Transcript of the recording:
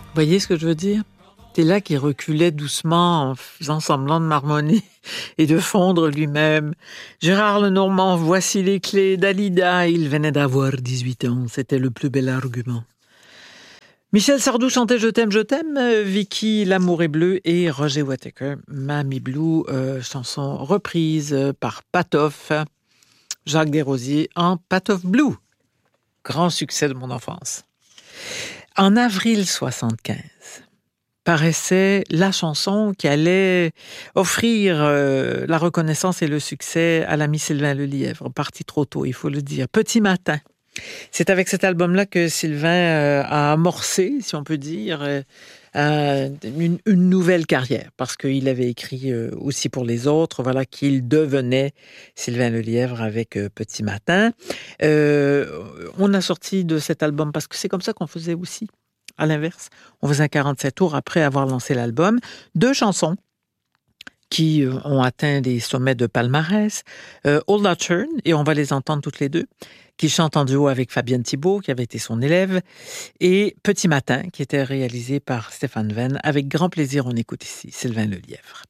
Voyez ce que je veux dire? C'est là qu'il reculait doucement en faisant semblant de marmonner et de fondre lui-même. Gérard Lenormand, voici les clés. Dalida, il venait d'avoir 18 ans. C'était le plus bel argument. Michel Sardou chantait Je t'aime, Vicky, L'amour est bleu et Roger Whittaker, Mamie Blue, chanson reprise par Patoff, Jacques Desrosiers en Patoff Blue. Grand succès de mon enfance. En avril 75, paraissait la chanson qui allait offrir la reconnaissance et le succès à l'ami Sylvain Lelièvre, parti trop tôt, il faut le dire. Petit matin. C'est avec cet album-là que Sylvain a amorcé, si on peut dire, une nouvelle carrière, parce qu'il avait écrit aussi pour les autres, voilà, qu'il devenait Sylvain Lelièvre avec Petit Matin. On a sorti de cet album, parce que c'est comme ça qu'on faisait aussi, à l'inverse. On faisait un 47 tours après avoir lancé l'album. 2 chansons qui ont atteint des sommets de palmarès. All That Turn, et on va les entendre toutes les deux, qui chante en duo avec Fabienne Thibault, qui avait été son élève, et Petit Matin, qui était réalisé par Stéphane Venn. Avec grand plaisir, on écoute ici Sylvain Lelièvre.